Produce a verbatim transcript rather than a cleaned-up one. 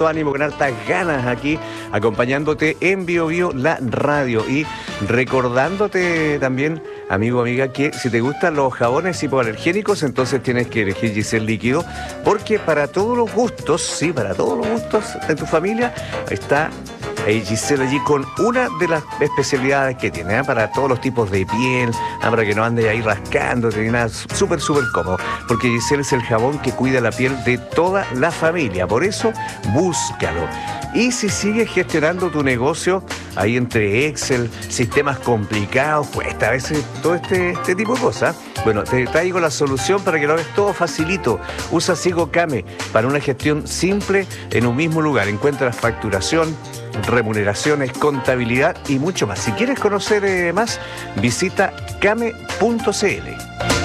harto ánimo, con hartas ganas aquí, acompañándote en Bio Bio, la radio, y recordándote también, amigo, amiga, que si te gustan los jabones hipoalergénicos, entonces tienes que elegir Giselle Líquido, porque para todos los gustos, sí, para todos los gustos de tu familia, está eh, Giselle allí con una de las especialidades que tiene, ¿eh? Para todos los tipos de piel, ¿eh? Para que no andes ahí rascándote, ni nada, súper, súper cómodo, porque Giselle es el jabón que cuida la piel de toda la familia, por eso búscalo. Y si sigues gestionando tu negocio ahí entre Excel, sistemas complicados, cuesta a veces todo este, este tipo de cosas, bueno, te traigo la solución para que lo hagas todo facilito. Usa SigoCame para una gestión simple en un mismo lugar. Encuentras facturación, remuneraciones, contabilidad y mucho más. Si quieres conocer eh, más, visita came punto c l.